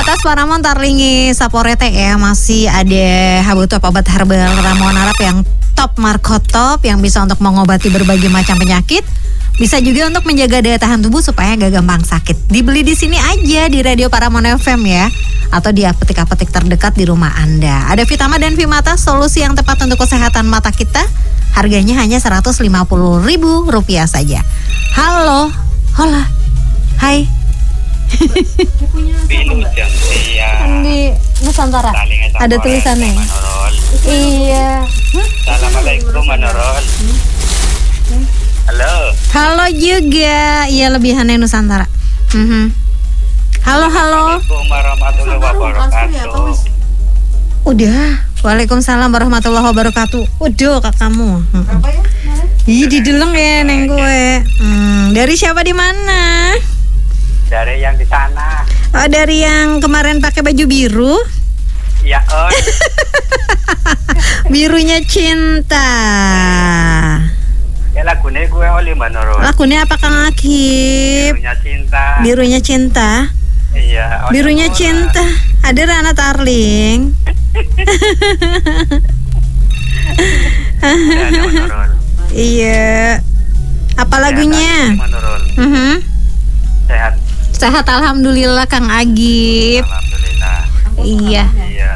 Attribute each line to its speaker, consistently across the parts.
Speaker 1: Matas Paramon Tarlingi Saporete ya. Masih ada Habutu obat herbal ramuan Arab yang top markotop, yang bisa untuk mengobati berbagai macam penyakit. Bisa juga untuk menjaga daya tahan tubuh supaya gak gampang sakit. Dibeli di sini aja di Radio Paramon FM ya, atau di apotek-apotek terdekat di rumah Anda. Ada Vitama dan Vimata, solusi yang tepat untuk kesehatan mata kita. Harganya hanya Rp150.000 saja. Halo, hola, hai. Di Nusantara ada tulisannya. Iya.
Speaker 2: Assalamualaikum Manurul. Halo.
Speaker 1: Halo juga. Iya, lebihannya Nusantara. Halo.
Speaker 2: Assalamualaikum warahmatullahi wabarakatuh.
Speaker 1: Udah. Waalaikumsalam warahmatullahi wabarakatuh. Udah kakakmu. Ih, dideleng ya neng gue. Dari siapa di mana?
Speaker 2: Dari yang di sana.
Speaker 1: Oh, dari yang kemarin pakai baju biru?
Speaker 2: Ya,
Speaker 1: Birunya cinta.
Speaker 2: Ya lagunya gue oli Manurul.
Speaker 1: Lagunya apa Kang Akib?
Speaker 2: Birunya cinta.
Speaker 1: Birunya cinta.
Speaker 2: Iya.
Speaker 1: Birunya cinta. Ada Rana Tarling. Iya. Apa lagunya?
Speaker 2: Sehat.
Speaker 1: Sehat alhamdulillah Kang Agib.
Speaker 2: Alhamdulillah.
Speaker 1: Iya.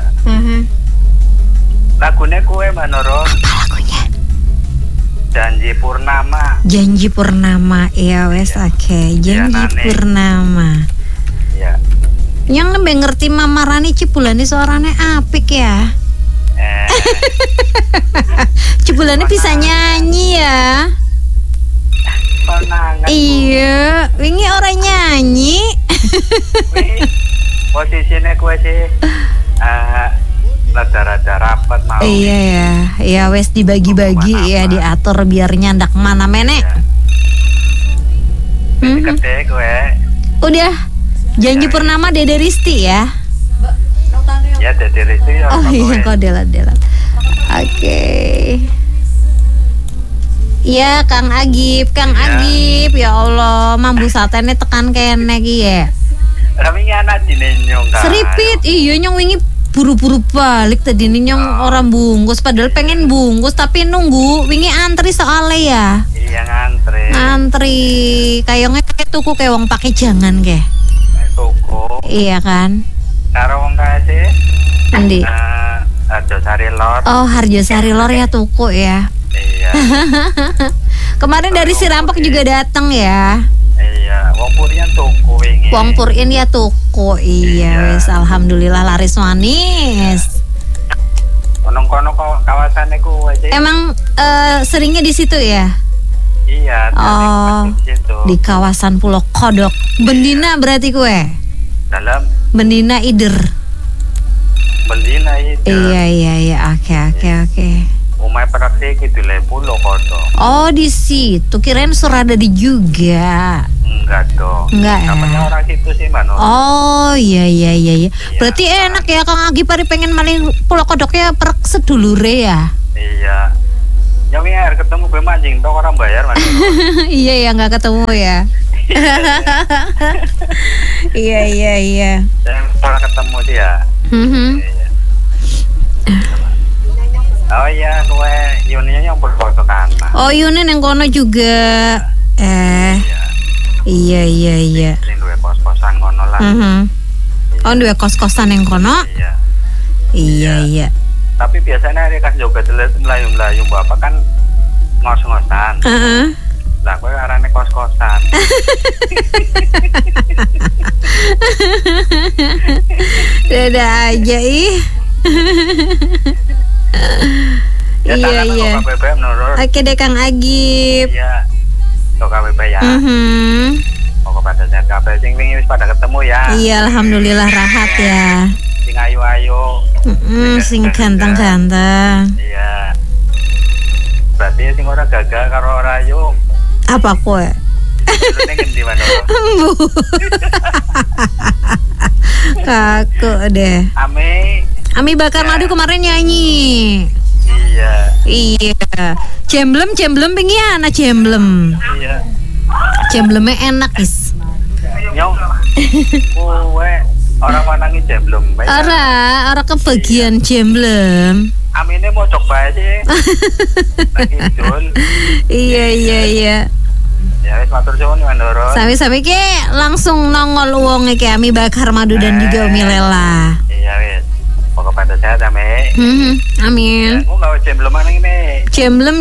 Speaker 2: Lagunya kue Manurul.
Speaker 1: Apa lagunya?
Speaker 2: Janji Purnama.
Speaker 1: Janji Purnama. Iya wes oke. Janji Purnama.
Speaker 2: Iya.
Speaker 1: Yang lebih ngerti Mama Rani Cipulani suaranya apik ya. Cipulani bisa nyanyi ya.
Speaker 2: Penangan.
Speaker 1: Iya, wingi orang nyanyi.
Speaker 2: Posisinya kue sih rada-rada rapat mau.
Speaker 1: Iya ya, ya wes dibagi-bagi ya, diatur biar nyandak mana menek.
Speaker 2: Gede gue.
Speaker 1: Udah, Janji Purnama Dede Risti ya.
Speaker 2: Ya Dede Risti ya.
Speaker 1: Oh iya, kok delat. Oke. Iya Kang Agib, Agib, ya Allah, mambu satene tekan kene ki ya.
Speaker 2: Tapi anak dinenyong kan.
Speaker 1: Seripit, iya nyong wingi buru-buru balik tadi nyong orang bungkus, padahal pengen bungkus tapi nunggu wingi antri soalnya ya.
Speaker 2: Iya ngantri.
Speaker 1: Kayaknya kayak tuku kayak wong pakai jangan ke.
Speaker 2: Tuku.
Speaker 1: Iya kan.
Speaker 2: Karo wong kasih.
Speaker 1: Endi?
Speaker 2: Harjosari Lor.
Speaker 1: Oh, Harjosari Lor ya tuku ya.
Speaker 2: Iya.
Speaker 1: Kemarin dari Sirampok juga datang ya.
Speaker 2: Iya, wong Purian tuku wingi.
Speaker 1: Wong Purian ya tuku. Iya, wes alhamdulillah laris manis.
Speaker 2: Kono-kono kawasannya ku aja.
Speaker 1: Emang seringnya di situ ya?
Speaker 2: Iya,
Speaker 1: di kawasan Pulau Kodok. Bendina berarti kue?
Speaker 2: Dalam
Speaker 1: Bendina Ider.
Speaker 2: Bendina Ider.
Speaker 1: Iya, oke.
Speaker 2: Umay praktik itu le Pulau Kodok.
Speaker 1: Oh, di situ. Kirain Suradadi juga.
Speaker 2: Enggak dong.
Speaker 1: Enggak ya.
Speaker 2: Namanya orang situ sih, Mano.
Speaker 1: Oh, iya. Berarti enak ya Kang Agi pari pengen maling Pulau Kodok ya perek sedulure ya.
Speaker 2: Iya. Yang air ketemu gue mancing toh orang bayar Mano.
Speaker 1: Iya ya, enggak ketemu ya. Iya.
Speaker 2: Saya pernah ketemu dia. Iya. Oh iya, gue Yuninya yang berfoto kan.
Speaker 1: Oh, Yunin yang kono juga. Iya.
Speaker 2: Ini dua kos-kosan kono lah.
Speaker 1: Oh, dua kos-kosan yang kono. Iya.
Speaker 2: Tapi biasanya dia kasih juga melayu bapak kan ngos-ngosan. Lah, gue arane kos-kosan.
Speaker 1: Dadah aja ih. Iya. Oke deh Kang Agib.
Speaker 2: Iya. Tok KBB ya. Pokok pada sehat kabeh sing wingi wis pada ketemu ya.
Speaker 1: Iya, alhamdulillah rahat ya.
Speaker 2: Sing ayu-ayu.
Speaker 1: Sing ganteng-ganteng.
Speaker 2: Iya. Berarti sing ora gagal karo ora ayu.
Speaker 1: Apa kowe?
Speaker 2: Ning endi Mano?
Speaker 1: Kaku deh. Ami Bakar Madu kemarin nyanyi. Iya. Jemblem pingi anak jemblem.
Speaker 2: Iya.
Speaker 1: Jemblemnya enak is.
Speaker 2: Nyong. Kowe Orang manangi jemblem.
Speaker 1: Ora kebagian jemblem.
Speaker 2: Amine mau coba sih.
Speaker 1: Iya.
Speaker 2: Ya wis matur suwun Mandoro.
Speaker 1: Sami-sami ki langsung nongol wong iki Ami Bakar Madu dan juga Umi Lela.
Speaker 2: Iya wis. Pokok pada sehat Ami.
Speaker 1: Amin.
Speaker 2: Aku gawe jemblem nang ini.
Speaker 1: Jemblem.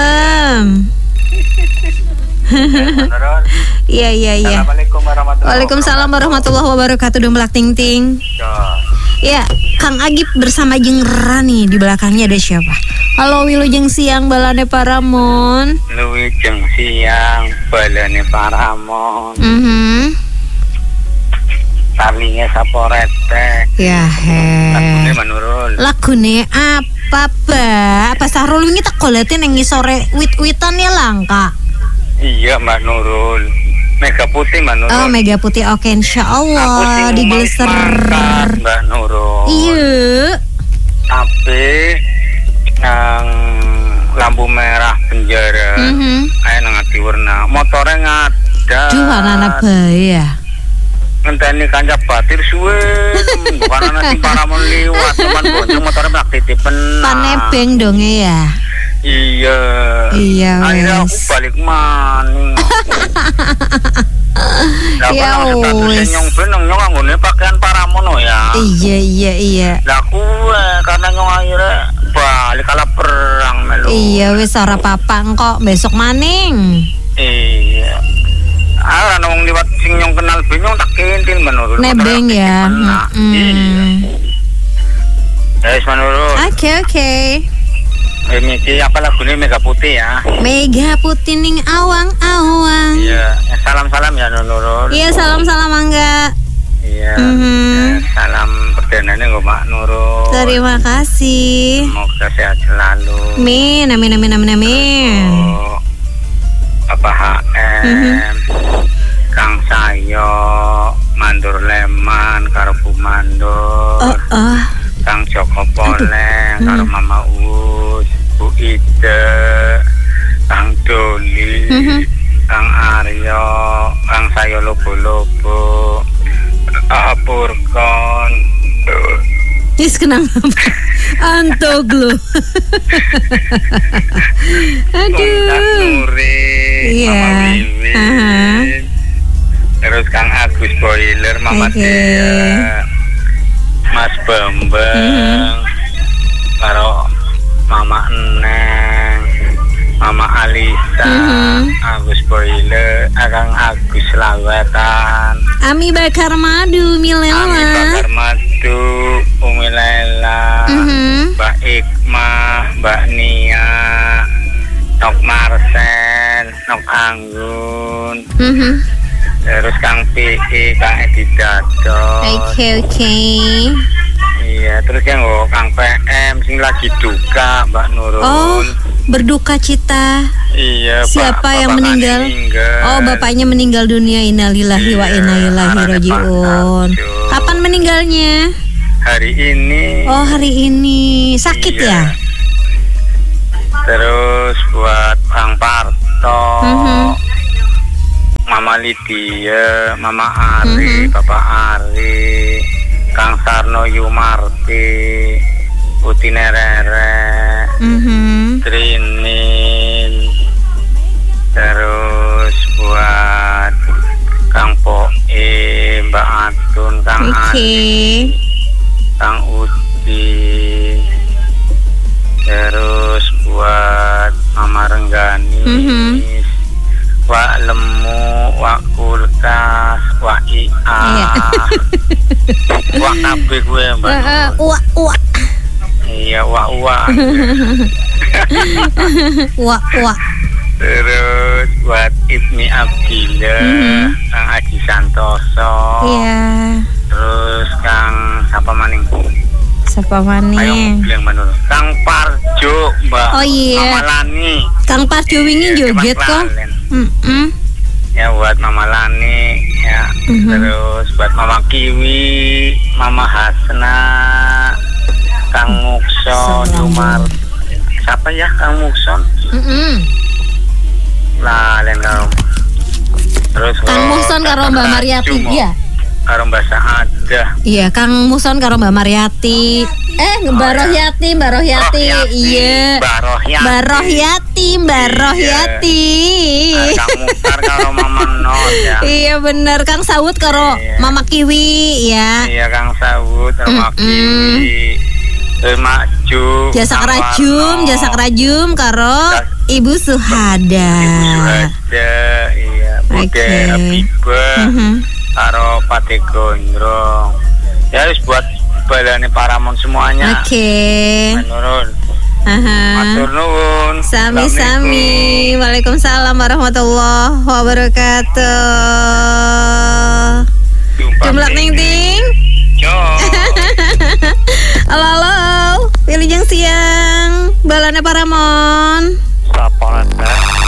Speaker 1: Iya.
Speaker 2: Assalamualaikum warahmatullahi wabarakatuh.
Speaker 1: Waalaikumsalam warahmatullahi wabarakatuh. Demblak ting ting. Ya, Kang Agip bersama Jeng Rani, di belakangnya ada siapa? Halo Wilujeng Siang balane Paramon.
Speaker 2: Wilujeng Siang balane Paramon. Tarlinge saporete.
Speaker 1: Ya
Speaker 2: Lagune menurun.
Speaker 1: Lagune apa, Ba? Apa Sahrul wingi tak goleti ning ngisore wit-witan ya langka.
Speaker 2: Iya Mbak Nurul. Mega Putih Mbak Nurul.
Speaker 1: Oh Mega Putih, oke insyaallah di Glester
Speaker 2: Mbak Nurul.
Speaker 1: Iya.
Speaker 2: Tapi nang lampu merah penjara. Ayo nang ati warna. Motornya ngada.
Speaker 1: Duh anak bahaya.
Speaker 2: Ngenteni kancap batir suwe. Bukan anak sing Paramon liwat, cuman bonceng motornya mak titipen.
Speaker 1: Panebeng dong ya.
Speaker 2: Iya. Akhirnya aku balik maning.
Speaker 1: Ya wes.
Speaker 2: Nyong anggone pakaian Paramon ya.
Speaker 1: Iya.
Speaker 2: Lah kuwe karena nyong akhirnya balik kala perang melu.
Speaker 1: Iya wis ora apa-apa kok besok maning.
Speaker 2: Iya. Ana wong liwat sing nyong kenal benyong tak kentil menurut.
Speaker 1: Nebeng ya.
Speaker 2: Iya. Wis menurut.
Speaker 1: Oke.
Speaker 2: Ini apa lagunya Mega Putih ya?
Speaker 1: Mega Putih ning awang-awang.
Speaker 2: Iya, salam-salam ya Nurul.
Speaker 1: Iya, salam-salam Angga.
Speaker 2: Iya. Ya, salam perdananya kok Mak Nurul.
Speaker 1: Terima kasih.
Speaker 2: Semoga sehat selalu.
Speaker 1: Amin.
Speaker 2: Oh, Bapak HM, Kang Sayo, Mandur Leman, karo Bu Mandur. Kang Joko Poleng, karo Mama Us, Bu Ide, Kang Doli, Kang Aryo, Kang Sayo Lobo-Lobo, Apurkon.
Speaker 1: Is kenapa? Antoglo. Aduh. Iya.
Speaker 2: Terus Kang Agus Boiler, Mama Tia, Mas Bambang, karo Mama Eneng, Mama Alisa, Agus Boiler, Kang Agus Lawatan,
Speaker 1: Ami Bakar Madu, Milela,
Speaker 2: Umi Lela, Mbak Ikmah, Mbak Nia, Nok Marcel, Nok Anggun, terus Kang P.I, Kang Edi Dados.
Speaker 1: Oke.
Speaker 2: Iya, terus yang Kang PM sing lagi duka Mbak Nurul.
Speaker 1: Oh, berduka cita.
Speaker 2: Iya,
Speaker 1: siapa yang meninggal? Oh, bapaknya meninggal dunia. Innalillahi wa inna ilaihi rajiun. Kapan meninggalnya?
Speaker 2: Hari ini.
Speaker 1: Oh, hari ini. Sakit ya?
Speaker 2: Terus buat Kang Parto, Mama Lydia, Mama Ari, Bapak Ari, Kang Sarno Yumarti, Putih Nerere, Trinil, terus buat Kang Poe, Mbak Atun, Kang Ani, Kang Udin, terus buat Mama Rengganis, Wak Lemu, Wak Kulkas, Wak Ia, Wak kabeh gue Mbak.
Speaker 1: Wak.
Speaker 2: Iya, Wak.
Speaker 1: Wak.
Speaker 2: Terus buat Ibni Abdillah, Kang Aji Santoso.
Speaker 1: Iya.
Speaker 2: Terus Kang siapa maning? Ayo bilang menurut Kang Parjo, Mbak.
Speaker 1: Oh iya.
Speaker 2: Mama Lani.
Speaker 1: Kang Parjo wingi joget kok.
Speaker 2: Ya buat Mama Lani ya. Terus buat Mama Kiwi, Mama Hasna, Kang Mukson, Umar. Siapa ya Kang Mukson? Lalen karo. Terus
Speaker 1: Kang Mukson karo Mbak Mariati ya.
Speaker 2: karo Mbak Saada.
Speaker 1: Iya, Kang Muson karo Mbak Mariati. Mbak Rohyati. Iya. Mbak Rohyati.
Speaker 2: Kang Mukhtar karo Mama Not ya.
Speaker 1: Iya bener, Kang Sawut karo Mama Kiwi ya.
Speaker 2: Iya, Kang Sawut karo Mama Kiwi. Mak Ju.
Speaker 1: Jasa kerajum karo Ibu Suhada.
Speaker 2: Iya. Bude Habibah. Karo Pate Gondrong. Ya harus buat balane Paramount semuanya.
Speaker 1: Oke.
Speaker 2: Menurun. Matur nuwun.
Speaker 1: Sami-sami. Waalaikumsalam warahmatullahi wabarakatuh. Jumlah ting. Halo. Wilujeng siang. Balane Paramount.
Speaker 2: Saporanda.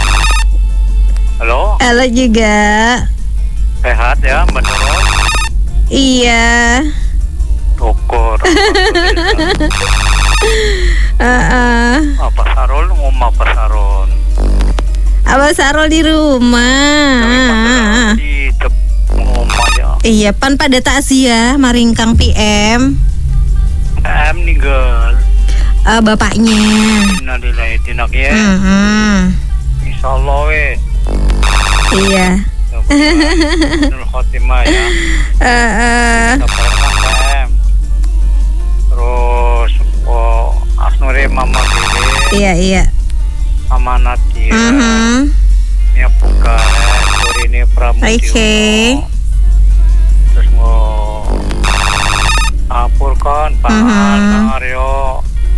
Speaker 2: Halo.
Speaker 1: Halo juga.
Speaker 2: Sehat ya, menurut.
Speaker 1: Iya.
Speaker 2: Syukur. Apa Sarul ngomong apa Sarul?
Speaker 1: Abah Sarul di rumah.
Speaker 2: Di ngomong ya.
Speaker 1: Iya, pan pada takziah maringkang PM.
Speaker 2: PM ninggal.
Speaker 1: Bapaknya.
Speaker 2: Innalillahi tinak ya. Insyaallah weh.
Speaker 1: Iya.
Speaker 2: Nur Khotimah ya. Terus Asnuri Mama Gede.
Speaker 1: Iya.
Speaker 2: Mama Nadia. Ya buka ini Pramudyo. Terus mau Apurkan Pak Aryo.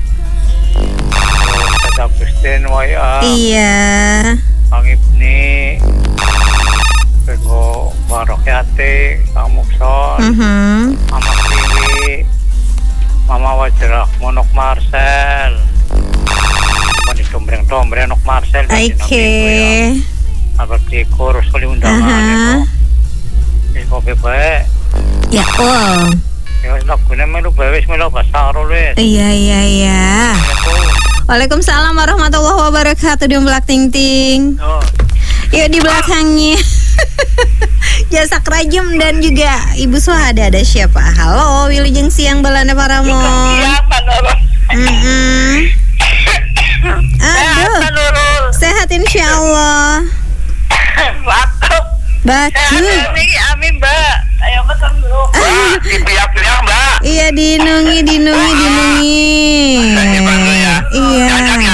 Speaker 2: Terus Kristen Waya.
Speaker 1: Iya.
Speaker 2: Kang Ibni. Terus Barokyati, Kang Mukson. Mama Kiwi. Mama Wajrah, Monok Marcel. Mani dombreng Nok Marcel.
Speaker 1: Oke.
Speaker 2: Abang Dikur, sekali undangan. Ini kopi baik.
Speaker 1: Ya,
Speaker 2: Ya, lagunya melu baik, melu bahasa Arul.
Speaker 1: Iya. Waalaikumsalam warahmatullahi wabarakatuh. Di belakang ting. Yuk di belakangnya. Jasa kerajum dan juga Ibu Suhada. Ada siapa? Halo, Wilujeng siang Balane Paramount. Aduh, sehat insyaallah. Bagus.
Speaker 2: Amin Mbak. Ayo ketemu dulu. Dipiak-piak Mbak.
Speaker 1: Iya, dinungi. Iya.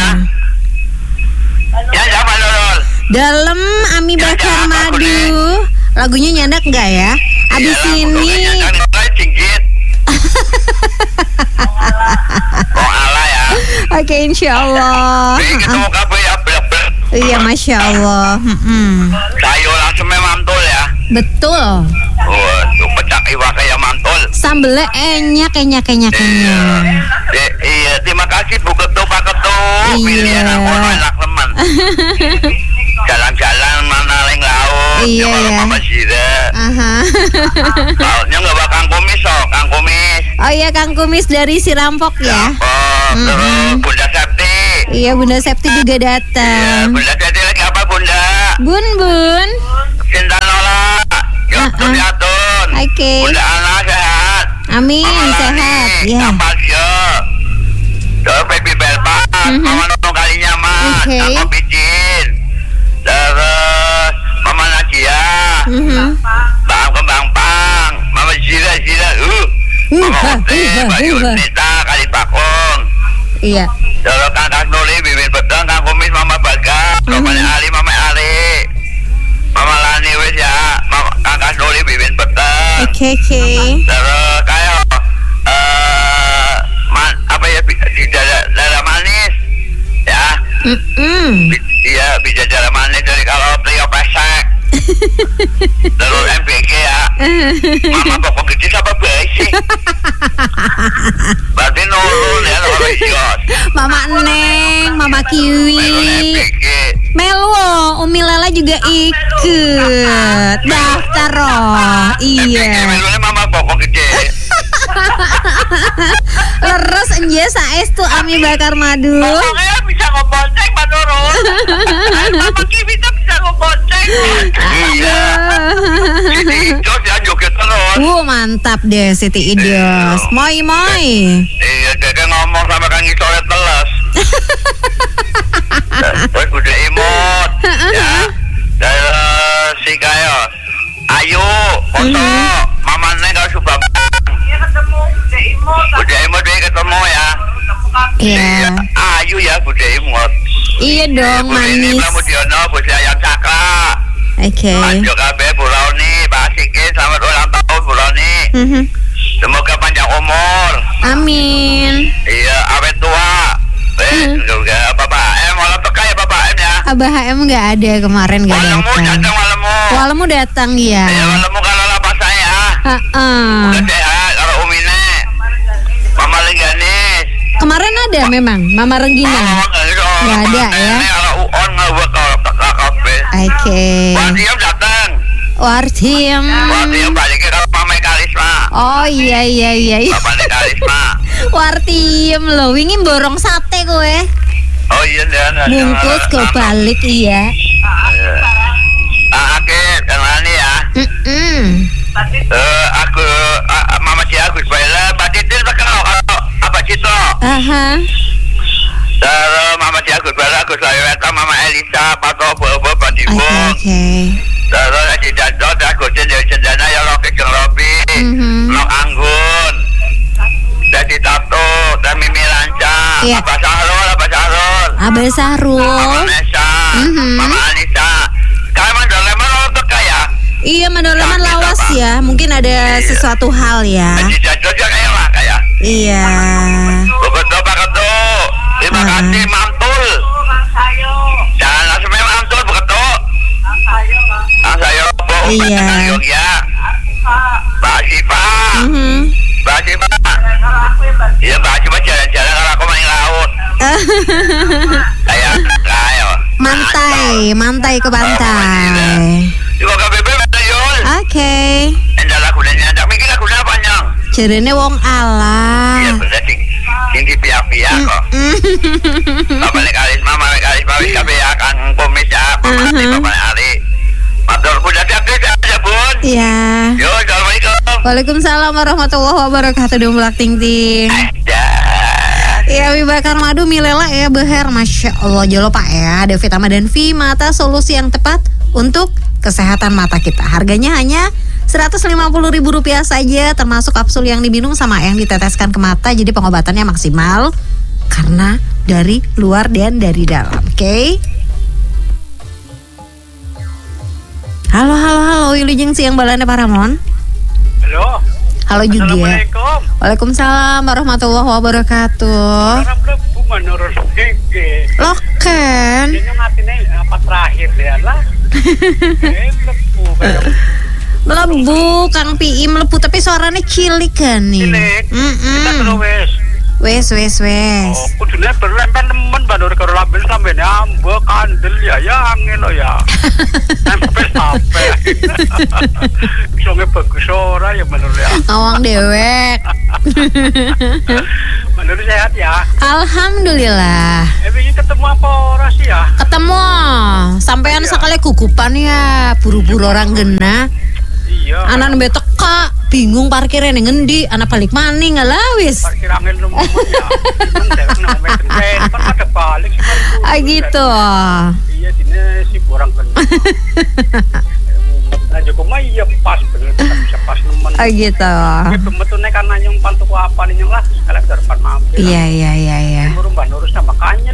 Speaker 2: Ya, siapa Nurul?
Speaker 1: Dalam Ami bakar madu. Lagunya nyandak enggak ya? Abis ini
Speaker 2: Allah ya.
Speaker 1: Oke, insyaallah. Iya, masya Allah.
Speaker 2: Sayur langsung mantul ya.
Speaker 1: Betul.
Speaker 2: Tuh pecah iwak kayak mantul.
Speaker 1: Sambelnya enyak.
Speaker 2: Iya, terima kasih Bu Ketua, Pak Ketua. Pilihan aku enak teman. Jalan-jalan mana leng laut.
Speaker 1: Iya ya.
Speaker 2: Mama Sira. Lautnya nggak bakal Kang Kumis.
Speaker 1: Oh iya, Kang Kumis dari Sirampok ya.
Speaker 2: Terus Bunda Septi.
Speaker 1: Iya, Bunda Septi juga datang.
Speaker 2: Bunda Septi lagi apa Bunda?
Speaker 1: Bun.
Speaker 2: Cinta Nola. Yatun.
Speaker 1: Oke.
Speaker 2: Bunda Ana sehat.
Speaker 1: Amin, sehat. Ya.
Speaker 2: Kapasyo. Terus Baby Belpa. Mama Nono kalinya mas. Aku bicin. Terus Mama Nadia. Bang Kembang Pang. Mama Zira. Mama Uti. Mbak Yunita kali Bakung.
Speaker 1: Iya.
Speaker 2: Terus Kang Nuli, Bimin Bedang, Kang Kumis, Mama Baga, Mama Ali, Mama Lani wis ya, Kang Nuli, Bimin Bedang.
Speaker 1: Oke.
Speaker 2: Terus kayak apa ya, di darah manis ya. Iya, bisa darah manis dari kalau trio pesek. Terus MPG ya. Mama pokok gede apa baik sih? Berarti nurun ya orang isios.
Speaker 1: Mama Neng, Mama Kiwi, Melu, Umi Lela juga ikut daftar roh. Iya.
Speaker 2: Melunya Mama pokok gede.
Speaker 1: Leres enje saestu Ami bakar madu.
Speaker 2: Pokoknya bisa ngebonceng Pak Nurul. Mama Kiwi tuh bisa ngebonceng. Iya. Jadi jos ya joget terus.
Speaker 1: Mantap deh Siti Idos. Moi.
Speaker 2: Iya, dia ngomong sama Kang Isore teles. Terus udah imut. Ya. Dan si kayo. Ayo, foto. Mama Neng kalau suka bang. Iya ketemu, udah imut dia ketemu ya.
Speaker 1: Iya.
Speaker 2: Ayu ya, udah imut.
Speaker 1: Iya dong, manis.
Speaker 2: Ini Pramudiono, Budi Ayam Cakra.
Speaker 1: Oke.
Speaker 2: Lanjut KB Bu Rauni, Pak Asiki, selamat ulang tahun Bu Rauni. Semoga panjang umur.
Speaker 1: Amin.
Speaker 2: Iya, awet tua. Juga Bapak M, malam teka ya Bapak M ya.
Speaker 1: Abah HM nggak ada kemarin, nggak datang. Walemu datang ya.
Speaker 2: Iya, walemu kalau lapas saya. Udah sehat, kalau Umine, Mama Lengganis.
Speaker 1: Kemarin ada memang, Mama Renggina. Nggak ada ya.
Speaker 2: Kalau Uon nggak buat kalau teka kafe.
Speaker 1: Oke.
Speaker 2: Wardiam datang.
Speaker 1: Wardiam
Speaker 2: baliknya kalau Mama Karisma.
Speaker 1: Oh iya.
Speaker 2: Bapak Karisma.
Speaker 1: Wardiam lo, wingi borong sate kowe.
Speaker 2: Oh iya dan.
Speaker 1: Bungkus ke balik iya.
Speaker 2: Akhir kenal ya. Aku Mama si Agus Baila, Mbak Titin terkenal kalau apa Cito. Terus Mama si Agus Baila, Agus Laweta, Mama Elisa, Pato Bobo, Pak Dibung. Terus si Jadot, Aku Cendana, ya Rocky Jeng Robi, Nok Anggun, Dadi Tato, dan Mimi Lanca, Abah Sahrul,
Speaker 1: Abah Sahrul,
Speaker 2: Mama Nesa, Mama Anissa. Kalian Mandoleman lo teka ya?
Speaker 1: Iya, Mandoleman lawas ya. Mungkin ada sesuatu hal ya.
Speaker 2: Si Jadot ya kayak lah kayak.
Speaker 1: Iya.
Speaker 2: Betul. Terima kasih mantul. Jangan langsung mantul betul. Saya
Speaker 1: iya.
Speaker 2: Mbak Siva. Iya Mbak Siva jalan-jalan kalau aku main laut. Kayak
Speaker 1: mantai ke pantai.
Speaker 2: Juga KBB Batayul.
Speaker 1: Oke.
Speaker 2: Endah lagunya ada mikir lagunya panjang.
Speaker 1: Jarene wong ala.
Speaker 2: Iya bener sing di pihak-pihak kok. Bapak Karisma wis kabeh akan komis ya. Bapak Ali. Matur kuda aktif ya, Bun.
Speaker 1: Iya.
Speaker 2: Yo, assalamualaikum.
Speaker 1: Waalaikumsalam warahmatullahi wabarakatuh. Dumlak ting-ting. Ya, Wi Bakar Madu Milela ya beher. Masya Allah jolo Pak ya. Ada Vitamin dan V Mata, solusi yang tepat untuk kesehatan mata kita. Harganya hanya Rp150.000 saja, termasuk kapsul yang diminum sama yang diteteskan ke mata. Jadi pengobatannya maksimal karena dari luar dan dari dalam. Oke. Halo Wilujeng siang balane Paramon.
Speaker 2: Halo.
Speaker 1: Halo juga.
Speaker 2: Assalamualaikum.
Speaker 1: Waalaikumsalam warahmatullahi wabarakatuh. Loh kan?
Speaker 2: Ini ngatine apa terakhir dia lah.
Speaker 1: Melebu Kang Pi melebu tapi suaranya cilik kan nih.
Speaker 2: Kita terus
Speaker 1: wes.
Speaker 2: Oh, kudune berlempar temen bandur karo lamben sampe nyambek kandel ya angin lo ya. Sampai. Songe bagus ora ya menurut ya.
Speaker 1: Awang dewek.
Speaker 2: Menurut sehat ya.
Speaker 1: Alhamdulillah.
Speaker 2: Ini ketemu apa ora sih ya?
Speaker 1: Ketemu. Sampean sekali kukupan ya, buru-buru orang gena.
Speaker 2: Iya.
Speaker 1: Anak nembe teka, bingung parkirnya ning ngendi, anak balik maning lah wis.
Speaker 2: Parkir angin rumah ya. Kan ada balik sih.
Speaker 1: Gitu.
Speaker 2: Iya, dine si kurang bener. Nah, Joko mah iya pas bener, bisa pas nemen.
Speaker 1: Gitu.
Speaker 2: Betune kan nanyong pantuku apa nih lah, sekalian depan mampir.
Speaker 1: Iya.
Speaker 2: Urung Mbak Nurus sama kanyel.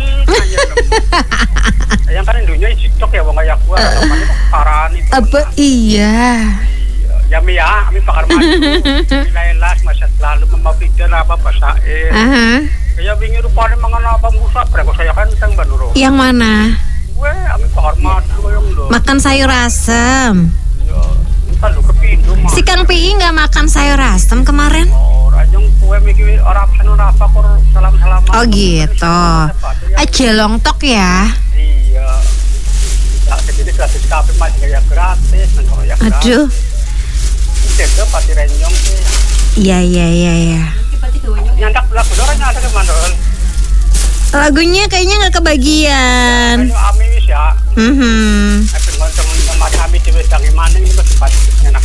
Speaker 2: Yang kan dunia cicok ya wong kayak gua, namanya parahan itu.
Speaker 1: Apa iya.
Speaker 2: Ya Mi ya, Ami bakar maju. Lailas masa lalu memapikir apa basair. Kayak wingi rupane mangan apa musa brek saya kan teng Mbak Nurus.
Speaker 1: Yang mana?
Speaker 2: Gue Ami bakar maju koyong lho.
Speaker 1: Makan sayur asem.
Speaker 2: Ya, entar lho kepindo mah.
Speaker 1: Si Kang Pi nggak makan sayur asem kemarin?
Speaker 2: Oh, rajong kue mikir orang absen ora apa kor salam-salaman.
Speaker 1: Oh gitu. Aja longtok ya.
Speaker 2: Iya. Lah jadi gratis kafe mah juga ya gratis, nang kono ya.
Speaker 1: Aduh.
Speaker 2: Itu pasti renjong sih.
Speaker 1: Iya.
Speaker 2: Nyandak lagu doranya ada kemana?
Speaker 1: Lagunya kayaknya nggak kebagian.
Speaker 2: Ayo Ami wis ya. Aku ngontong sama Ami dhewe sange maning iki pasti enak-enak.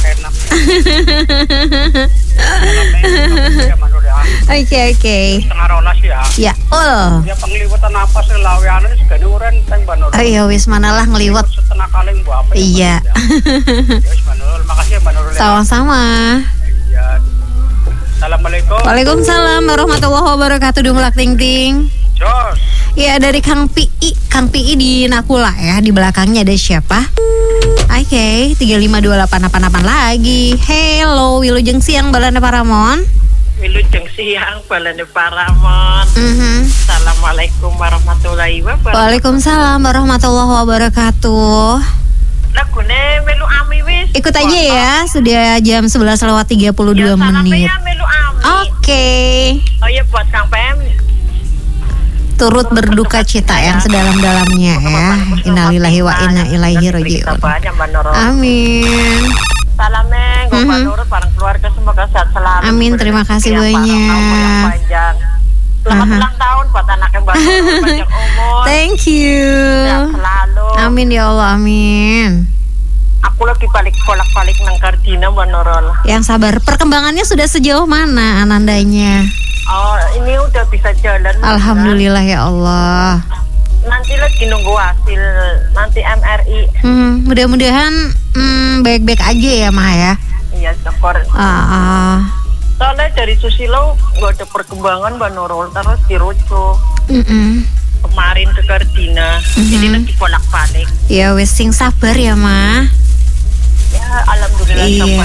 Speaker 1: Oke.
Speaker 3: Setengah rolas ya.
Speaker 1: Ya,
Speaker 3: Ya pengliwatan apa sih lawiane segane uren teng Banur.
Speaker 1: Iya wis manalah ngeliwat.
Speaker 3: Setengah kaleng Bu apa.
Speaker 1: Iya.
Speaker 3: Ya wis Banur, makasih ya Banur.
Speaker 1: Sama-sama.
Speaker 3: Iya. Assalamualaikum.
Speaker 1: Waalaikumsalam warahmatullahi wabarakatuh. Dumlak ting ting.
Speaker 3: Jos.
Speaker 1: Ya dari Kang PI di Nakula ya. Di belakangnya ada siapa? Oke, 352888 lagi. Hello, wilujeng siang balana Paramon.
Speaker 4: Wilujeng siang balane Paramon. Assalamualaikum warahmatullahi wabarakatuh.
Speaker 1: Waalaikumsalam warahmatullahi wabarakatuh.
Speaker 4: Lagune melu ami wis.
Speaker 1: Ikut aja ya, sudah jam 11:32 menit.
Speaker 4: Ya melu ami.
Speaker 1: Oke.
Speaker 4: Oh iya buat Kang Pem.
Speaker 1: Turut berduka cita yang sedalam-dalamnya ya. Innalillahi wa inna ilaihi rajiun. Amin.
Speaker 4: Salamnya Gua Nurut bareng keluarga semoga sehat selalu.
Speaker 1: Amin, terima kasih banyak.
Speaker 4: Selamat ulang tahun buat anaknya Mbak Nurul, panjang umur.
Speaker 1: Thank you.
Speaker 4: Sehat selalu.
Speaker 1: Amin ya Allah, amin.
Speaker 4: Aku lagi bolak-balik nang Kardina Mbak Nurul.
Speaker 1: Yang sabar. Perkembangannya sudah sejauh mana Anandanya?
Speaker 4: Oh, ini udah bisa jalan.
Speaker 1: Alhamdulillah ya Allah.
Speaker 4: Nanti lagi nunggu hasil nanti MRI.
Speaker 1: Mudah-mudahan baik-baik aja ya Mah ya.
Speaker 4: Iya, syukur. Soalnya dari Susilo gak ada perkembangan Mbak Nurul, terus dirujuk. Kemarin ke Kardina, jadi lagi bolak-balik.
Speaker 1: Ya wes sing sabar ya Mah.
Speaker 4: Ya alhamdulillah sabar.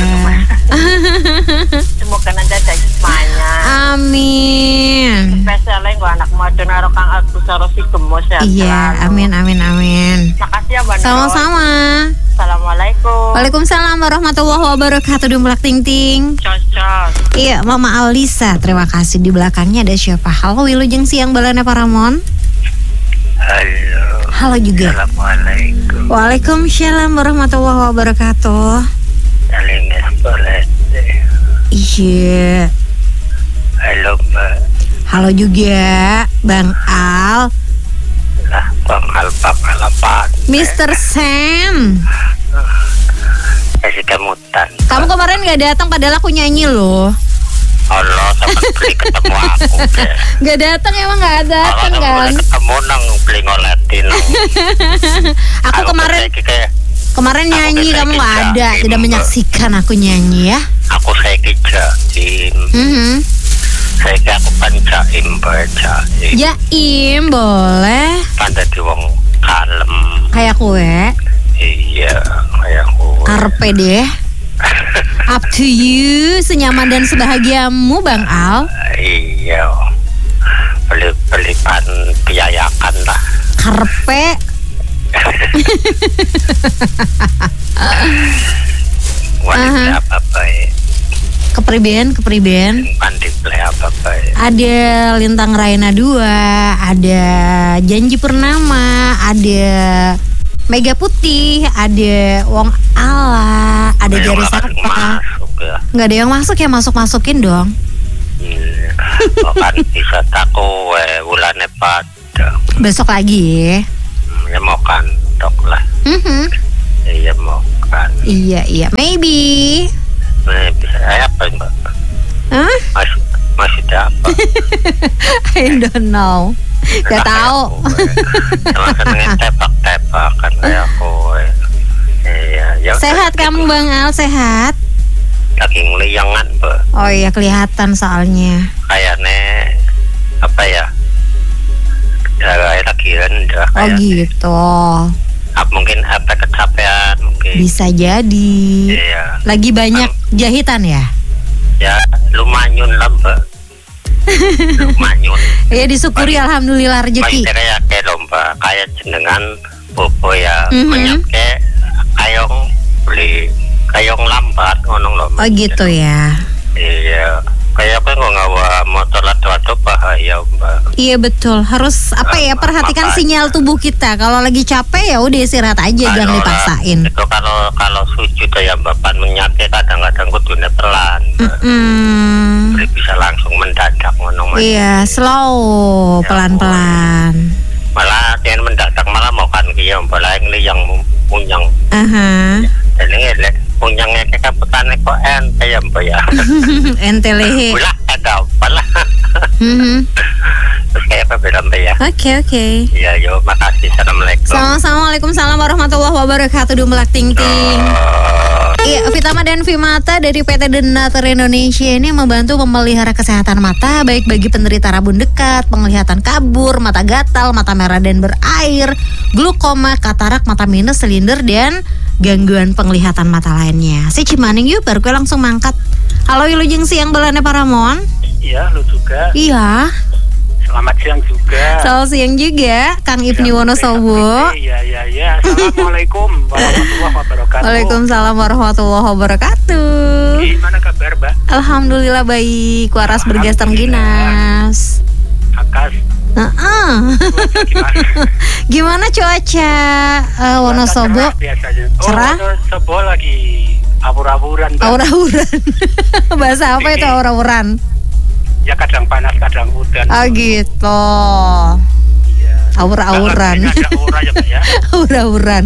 Speaker 4: Semoga nanti ada hikmahnya.
Speaker 1: Amin.
Speaker 4: Spesialnya gue anak modern karo Kang Agus karo si Gemos ya.
Speaker 1: Iya, amin.
Speaker 4: Makasih ya Mbak Nurul.
Speaker 1: Sama-sama.
Speaker 4: Assalamualaikum.
Speaker 1: Waalaikumsalam warahmatullahi wabarakatuh. Dumlak ting ting.
Speaker 4: Cocok.
Speaker 1: Iya, Mama Alisa, terima kasih. Di belakangnya ada siapa? Halo, wilujeng siang balana Paramon. Halo juga.
Speaker 2: Assalamualaikum.
Speaker 1: Waalaikumsalam warahmatullahi wabarakatuh.
Speaker 2: Saling boleh.
Speaker 1: Iya.
Speaker 2: Halo Mbak.
Speaker 1: Halo juga, Bang Al.
Speaker 2: Lah Bang Al apa?
Speaker 1: Mr. Sam.
Speaker 2: Kasih kemutan.
Speaker 1: Kamu kemarin gak datang padahal aku nyanyi loh.
Speaker 2: Allah sama beli ketemu aku deh.
Speaker 1: Gak datang emang gak datang kan?
Speaker 2: Ketemu nang beli ngoletin.
Speaker 1: Aku kemarin nyanyi kamu gak ada, tidak menyaksikan aku nyanyi ya.
Speaker 2: Aku saya kejaim. Saya aku pancaim bacaim.
Speaker 1: Jaim boleh.
Speaker 2: Pandai di wong kalem.
Speaker 1: Kayak kue.
Speaker 2: Iya, kayak kue.
Speaker 1: Karpe deh. Up to you, senyaman dan sebahagiamu Bang Al.
Speaker 2: Iya. Beli-belikan biayakan lah.
Speaker 1: Karpe.
Speaker 2: Wanita apa ya?
Speaker 1: Kepriben.
Speaker 2: Bukan display apa ya?
Speaker 1: Ada Lintang Raina 2, ada Janji Purnama, ada Mega Putih, ada Wong Ala, ada Jari Sapa. Nggak ada yang masuk ya, masukin dong.
Speaker 2: Bukan bisa taku ulane pada.
Speaker 1: Besok lagi
Speaker 2: ya mau kantok lah. Iya mau kan.
Speaker 1: Iya, maybe.
Speaker 2: Bisa apa Mbak?
Speaker 1: Hah?
Speaker 2: Masih apa?
Speaker 1: I don't know. Gak tahu.
Speaker 2: Sama senengin tepak-tepak kan kayak aku. Iya.
Speaker 1: Sehat kamu Bang Al, sehat?
Speaker 2: Lagi ngeliangan Mbak.
Speaker 1: Oh iya kelihatan soalnya.
Speaker 2: Kayaknya apa ya? Lagi rendah.
Speaker 1: Oh gitu.
Speaker 2: Mungkin apa kecapean mungkin.
Speaker 1: Bisa jadi.
Speaker 2: Iya.
Speaker 1: Lagi banyak jahitan ya?
Speaker 2: Ya lumayan lah Mbak. Lumayan.
Speaker 1: Ya disyukuri alhamdulillah rezeki.
Speaker 2: Masih ya kayak lomba kayak jenengan bobo ya menyake kayong lambat ngonong lomba.
Speaker 1: Oh gitu ya.
Speaker 2: Iya. Kayak apa nggak ngawa motor atau bahaya Mbak.
Speaker 1: Iya betul, harus perhatikan sinyal tubuh kita. Kalau lagi capek ya udah istirahat aja, jangan dipaksain.
Speaker 2: Itu kalau sujud ya Mbak pan menyake kadang-kadang kudune pelan. Jadi bisa langsung mendadak ngonong.
Speaker 1: Iya, slow, pelan-pelan.
Speaker 2: Malah yang mendadak malah mau kan kia Mbak lain yang munyang.
Speaker 1: Jadi
Speaker 2: Punya ngeke kaputane kok ente ya mbak ya.
Speaker 1: Ente lehe.
Speaker 2: Ulah ada apa lah. Terus kayak apa beda mbak ya.
Speaker 1: Oke.
Speaker 2: Iya yo makasih. Assalamualaikum.
Speaker 1: Waalaikumsalam warahmatullahi wabarakatuh. Dumelak ting ting. Iya, Vitama dan Vimata dari PT Denatur Indonesia ini membantu memelihara kesehatan mata baik bagi penderita rabun dekat, penglihatan kabur, mata gatal, mata merah dan berair, glukoma, katarak, mata minus, silinder dan gangguan penglihatan mata lainnya. Si Cimaning yuk baru gue langsung mangkat. Halo Ilujeng siang belane Paramon.
Speaker 3: Iya, lu juga.
Speaker 1: Iya.
Speaker 3: Selamat siang juga.
Speaker 1: Selamat siang juga Kang Ibni Wonosobo.
Speaker 3: Iya. Assalamualaikum warahmatullahi wabarakatuh.
Speaker 1: Waalaikumsalam warahmatullahi wabarakatuh.
Speaker 3: Gimana kabar, Mbak?
Speaker 1: Alhamdulillah baik. Waras bergas Tengginas.
Speaker 3: Akas.
Speaker 1: Gimana cuaca Wonosobo?
Speaker 3: Biasanya.
Speaker 1: Cerah?
Speaker 3: Wonosobo lagi awur-awuran, Mbak.
Speaker 1: Aura-auran. Bahasa apa itu aura-auran?
Speaker 3: Ya kadang panas, kadang hujan.
Speaker 1: Gitu.
Speaker 3: Iya.
Speaker 1: Aura-auran.
Speaker 3: Ada aura ya, Mbak ya.
Speaker 1: Aura-auran.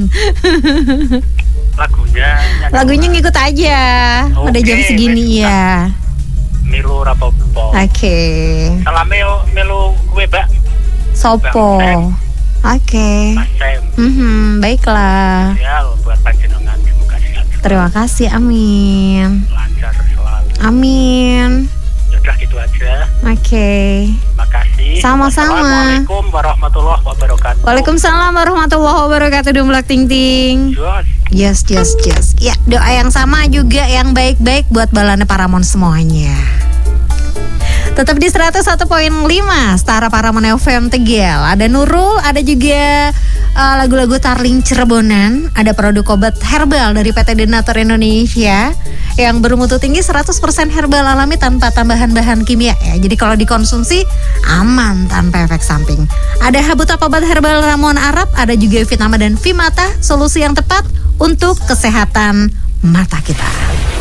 Speaker 1: Lagunya ngikut aja. Udah jam segini ya.
Speaker 3: Milu rapopo.
Speaker 1: Oke.
Speaker 3: Salame melu kue, Mbak.
Speaker 1: Sopo. Oke.
Speaker 3: Mas Sam.
Speaker 1: Baiklah.
Speaker 3: Ya, buat panjenengan semoga sehat.
Speaker 1: Terima kasih, amin.
Speaker 3: Lancar selalu.
Speaker 1: Amin.
Speaker 3: Udah gitu aja.
Speaker 1: Oke.
Speaker 3: Makasih.
Speaker 1: Sama-sama.
Speaker 3: Assalamualaikum warahmatullahi wabarakatuh.
Speaker 1: Waalaikumsalam warahmatullahi wabarakatuh. Dumlak ting ting. Yes. Ya, doa yang sama juga yang baik-baik buat balane Paramon semuanya. Tetap di 101.5 Setara Paramon FM Tegel. Ada Nurul, ada juga lagu-lagu Tarling Cirebonan. Ada produk obat herbal dari PT Denatur Indonesia yang bermutu tinggi 100% herbal alami tanpa tambahan bahan kimia ya. Jadi kalau dikonsumsi aman tanpa efek samping. Ada Habutab obat herbal ramuan Arab, ada juga Vitama dan Vimata, solusi yang tepat untuk kesehatan mata kita.